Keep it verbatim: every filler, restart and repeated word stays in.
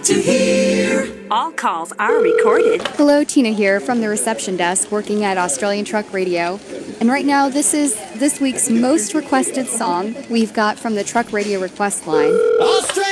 to hear. All calls are recorded. Hello, Tina here from the reception desk working at Australian Truck Radio. And right now, this is this week's most requested song we've got from the Truck Radio request line. Australia.